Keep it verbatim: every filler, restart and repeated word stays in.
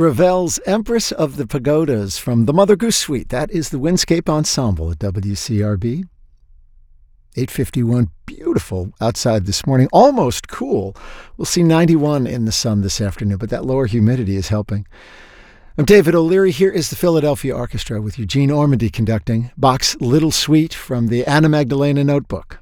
Ravel's Empress of the Pagodas from the Mother Goose Suite. That is the Windscape Ensemble at W C R B. eight fifty-one, beautiful outside this morning, almost cool. We'll see ninety-one in the sun this afternoon, but that lower humidity is helping. I'm David O'Leary. Here is the Philadelphia Orchestra with Eugene Ormandy conducting Bach's Little Suite from the Anna Magdalena Notebook.